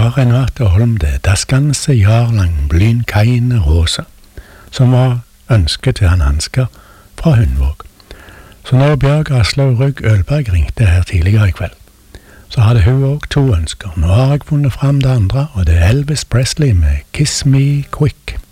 Renate Holm det Daskanse Jarlang Blyn Keine Rosa, som var ønsket til han Ansgar fra Hundvåg. Så når Bjørg Aslaug Rygg Ølberg ringte her tidligere i kveld, så hadde hun også 2 ønsker. Nå har jeg funnet fram det andre, og det er Elvis Presley med Kiss Me Quick.